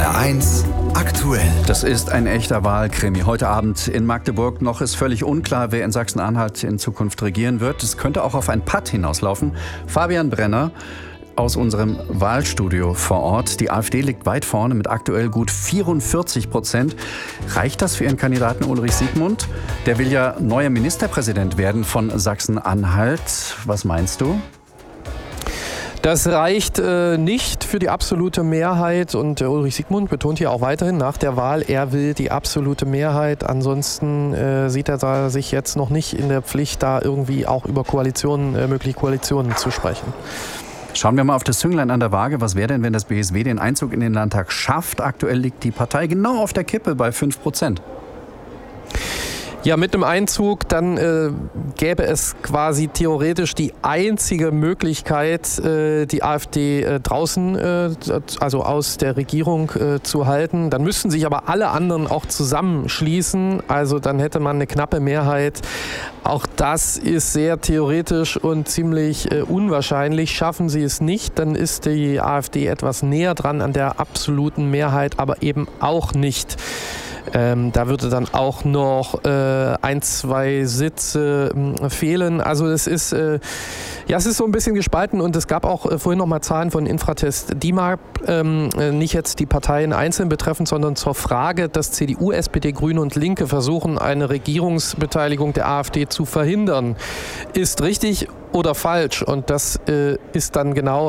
HR1 aktuell. Das ist ein echter Wahlkrimi. Heute Abend in Magdeburg. Noch ist völlig unklar, wer in Sachsen-Anhalt in Zukunft regieren wird. Es könnte auch auf ein Patt hinauslaufen. Fabian Brenner aus unserem Wahlstudio vor Ort. Die AfD liegt weit vorne mit aktuell gut 44%. Reicht das für Ihren Kandidaten Ulrich Siegmund? Der will ja neuer Ministerpräsident werden von Sachsen-Anhalt. Was meinst du? Das reicht nicht für die absolute Mehrheit und Ulrich Siegmund betont hier auch weiterhin nach der Wahl, er will die absolute Mehrheit. Ansonsten sieht er sich jetzt noch nicht in der Pflicht, da irgendwie auch über mögliche Koalitionen zu sprechen. Schauen wir mal auf das Zünglein an der Waage. Was wäre denn, wenn das BSW den Einzug in den Landtag schafft? Aktuell liegt die Partei genau auf der Kippe bei 5%. Ja, mit einem Einzug, dann gäbe es quasi theoretisch die einzige Möglichkeit, die AfD draußen, also aus der Regierung zu halten. Dann müssten sich aber alle anderen auch zusammenschließen. Also dann hätte man eine knappe Mehrheit. Auch das ist sehr theoretisch und ziemlich unwahrscheinlich. Schaffen sie es nicht, dann ist die AfD etwas näher dran an der absoluten Mehrheit, aber eben auch nicht. Da würde dann auch noch 1, 2 Sitze fehlen. Also es ist so ein bisschen gespalten und es gab auch vorhin noch mal Zahlen von Infratest DIMAP, nicht jetzt die Parteien einzeln betreffend, sondern zur Frage, dass CDU, SPD, Grüne und Linke versuchen, eine Regierungsbeteiligung der AfD zu verhindern. Ist richtig oder falsch? Und das ist dann genau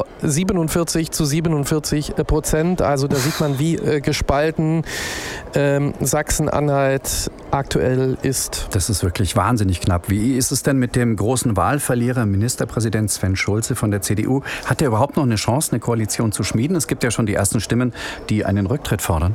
47-47%. Also da sieht man, wie gespalten Sachsen-Anhalt aktuell ist. Das ist wirklich wahnsinnig knapp. Wie ist es denn mit dem großen Wahlverlierer, Ministerpräsident Sven Schulze von der CDU? Hat er überhaupt noch eine Chance, eine Koalition zu schmieden? Es gibt ja schon die ersten Stimmen, die einen Rücktritt fordern.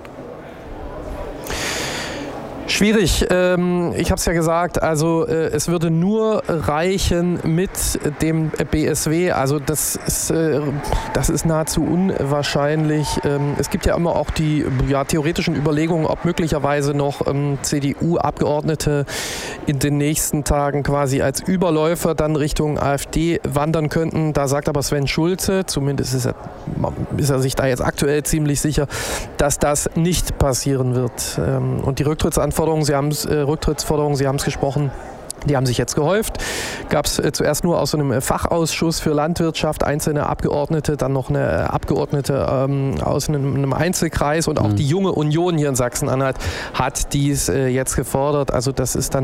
Schwierig. Ich habe es ja gesagt, also es würde nur reichen mit dem BSW. Also das ist nahezu unwahrscheinlich. Es gibt ja immer auch die theoretischen Überlegungen, ob möglicherweise noch CDU-Abgeordnete in den nächsten Tagen quasi als Überläufer dann Richtung AfD wandern könnten. Da sagt aber Sven Schulze, zumindest ist er sich da jetzt aktuell ziemlich sicher, dass das nicht passieren wird. Und die Rücktrittsforderungen, Sie haben es gesprochen, die haben sich jetzt gehäuft. Gab es zuerst nur aus so einem Fachausschuss für Landwirtschaft einzelne Abgeordnete, dann noch eine Abgeordnete aus einem Einzelkreis und auch die Junge Union hier in Sachsen-Anhalt hat dies jetzt gefordert. Also das ist dann